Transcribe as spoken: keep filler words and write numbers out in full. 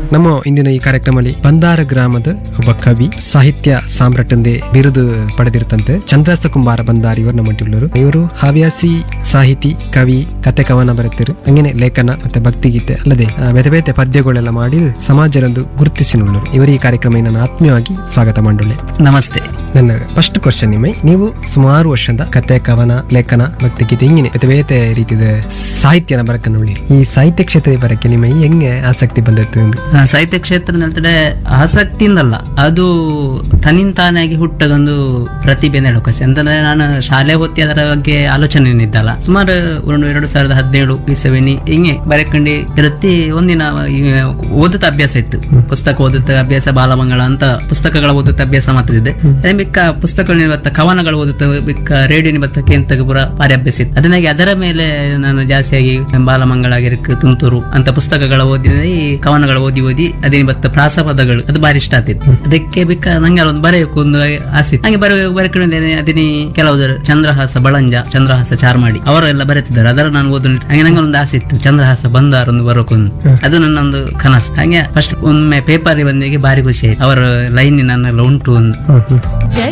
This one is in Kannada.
ನಮ್ಮ ಇಂದಿನ ಈ ಕಾರ್ಯಕ್ರಮದಲ್ಲಿ ಬಂದಾರ ಗ್ರಾಮದ ಒಬ್ಬ ಕವಿ ಸಾಹಿತ್ಯ ಸಾಮ್ರಾಟ್ ಎಂದೇ ಬಿರುದು ಪಡೆದಿರುತ್ತಂತೆ ಚಂದ್ರಾಸ ಕುಂಬಾರ ಬಂದಾರ್ ಇವರು ನಮ್ಮ ಒಟ್ಟಿஉள்ளರು. ಇವರು ಹವ್ಯಾಸಿ ಸಾಹಿತಿ, ಕವಿ, ಕತೆ ಕವನ ಬರೆತಿರು, ಹಂಗೇನೆ ಲೇಖನ ಮತ್ತೆ ಭಕ್ತಿಗೀತೆ ಅಲ್ಲದೆ ಆ, ಬೇತೆ ಬೇತೆ ಪದ್ಯಗಳೆಲ್ಲ ಮಾಡಿ ಸಮಾಜರಂದು ಗುರುತಿಸಿನುಳ್ಳರು. ಇವರು ಈ ಕಾರ್ಯಕ್ರಮ ನಾನು ಆತ್ಮೀಯವಾಗಿ ಸ್ವಾಗತ ಮಾಡುಳ್ಳೆ. ನಮಸ್ತೆ. ನನ್ನ ಫಸ್ಟ್ ಕ್ವಶನ್ ನಿಮ್ಮೈ, ನೀವು ಸುಮಾರು ವರ್ಷದ ಕತೆ ಕವನ ಲೇಖನ ಭಕ್ತಿಗೀತೆ ಹಿಂಗಿನ ಬೇತೆ ಬೇತೆ ರೀತಿಯ ಸಾಹಿತ್ಯನ ಬರಕನ್ನುಳ್ಳಿ. ಈ ಸಾಹಿತ್ಯ ಕ್ಷೇತ್ರ ಬರಕ್ಕೆ ನಿಮ್ಮ ಹೆಂಗೆ ಆಸಕ್ತಿ ಬಂದಿತ್ತು? ಆ, ಸಾಹಿತ್ಯ ಕ್ಷೇತ್ರ ಹೇಳ್ತಾರೆ ಆಸಕ್ತಿಯಿಂದಲ್ಲ, ಅದು ತನ್ನಿಂತಾನಾಗಿ ಹುಟ್ಟದೊಂದು ಪ್ರತಿಭೆ ಹೇಳೋಕಸಿ ಅಂತಂದ್ರೆ ನಾನು ಶಾಲೆ ಹೊತ್ತಿ ಅದರ ಬಗ್ಗೆ ಆಲೋಚನೆ ಏನಿದ್ದಲ್ಲ ಸುಮಾರು ಒಂದು ಎರಡು ಸಾವಿರದ ಹದಿನೇಳು ಇಸವಿನಿ ಹಿಂಗೆ ಬರೆಕಂಡು ಇರುತ್ತೆ. ಒಂದಿನ ಈ ಓದುತ್ತ ಅಭ್ಯಾಸ ಇತ್ತು, ಪುಸ್ತಕ ಓದುತ್ತ ಅಭ್ಯಾಸ, ಬಾಲಮಂಗಳ ಅಂತ ಪುಸ್ತಕಗಳ ಓದುತ್ತ ಅಭ್ಯಾಸ ಮಾಡ್ತಿದ್ದೆ. ಅದೇ ಬಿಕ್ಕ ಪುಸ್ತಕಗಳು ಇವತ್ತ ಕವನಗಳು ಓದುತ್ತ ಬಿಕ್ಕ ರೇಡಿಯೋ ನಿಬತ್ತ ಕೇಂತ ಪೂರ ಭಾರಿ ಅಭ್ಯಾಸ ಇತ್ತು. ಅದನ್ನಾಗಿ ಅದರ ಮೇಲೆ ನಾನು ಜಾಸ್ತಿಯಾಗಿ ಬಾಲಮಂಗಳ ಆಗಿರಕ್ಕೆ ತುಂತುರು ಅಂತ ಪುಸ್ತಕಗಳ ಓದಿದ ಈ ಕವನಗಳು ಓದಿ ಓದಿ ಅದೇ ಬತ್ತ ಪ್ರಾಸ ಪದಗಳು ಅದು ಬಾರಿ ಇಷ್ಟ ಆಗ್ತಿತ್ತು. ಅದಕ್ಕೆ ಬಿಕ್ಕ ನಂಗೆ ಒಂದು ಬರೆಯಕ್ಕೆ ಒಂದು ಆಸೆ ಇತ್ತು. ಹಂಗೆ ಬರ ಬರೆಕೊಂಡಿದ್ದೇನೆ. ಅದನ್ನೇ ಕೆಲವರು ಚಂದ್ರಹಾಸ ಬಳಂಜ, ಚಂದ್ರಹಾಸ ಚಾರ್ಮಾಡಿ ಅವರೆಲ್ಲ ಬರೆತಿದ್ದಾರೆ, ಅದರ ನಾನು ಓದ್ ಹಂಗೆ ನಂಗೆ ಒಂದು ಆಸೆ ಇತ್ತು, ಚಂದ್ರಹಾಸ ಬಂದಾರ ಒಂದು ಬರೋಕೊಂದು, ಅದು ನನ್ನೊಂದು ಕನಸು. ಹಂಗೆ ಫಸ್ಟ್ ಒಮ್ಮೆ ಪೇಪರ್ ಬಂದಿಗೆ ಬಾರಿ ಖುಷಿ ಆಯ್ತು, ಅವರ ಲೈನ್ ನನ್ನೆಲ್ಲ ಉಂಟು ಒಂದು.